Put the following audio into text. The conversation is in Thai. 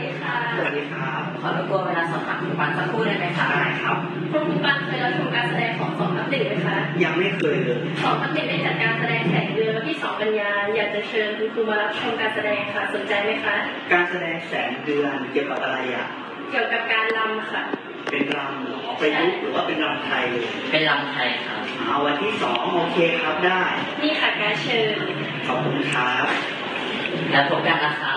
ดีค่ะสวัสดีครับขอรบกวนเวลาสอบถามคุณปันสักครู่ได้ไหมคะได้ครับคุณปันเคยรับชมการแสดงของ2 ทับ 1ไหมคะยังไม่เคยเลย 2 ทับ 1ได้จัดการแสดงแสงเดือนวันที่2 กันยายนอยากจะเชิญคุณครูมารับชมการแสดงค่ะสนใจไหมคะการแสดงแสงเดือนเกี่ยวกับอะไรอ่ะเกี่ยวกับการรำค่ะเป็นรำเหรอประยุกต์หรือว่าเป็นรำไทยเลยเป็นลำไทยครับเอาวันที่2โอเคครับได้นี่ค่ะการเชิญขอบคุณครับแล้วพบกันนะครับ